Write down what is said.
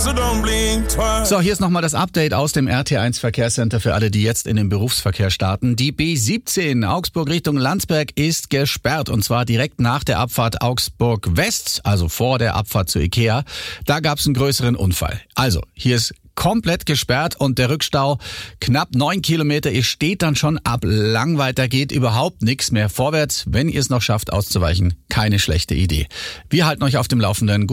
So, hier ist nochmal das Update aus dem RT1 Verkehrscenter für alle, die jetzt in den Berufsverkehr starten. Die B17 Augsburg Richtung Landsberg ist gesperrt und zwar direkt nach der Abfahrt Augsburg West, also vor der Abfahrt zu Ikea. Da gab es einen größeren Unfall. Also, hier ist komplett gesperrt und der Rückstau knapp 9 Kilometer. Ihr steht dann schon ab Langweiter, geht überhaupt nichts mehr vorwärts. Wenn ihr es noch schafft auszuweichen, keine schlechte Idee. Wir halten euch auf dem Laufenden.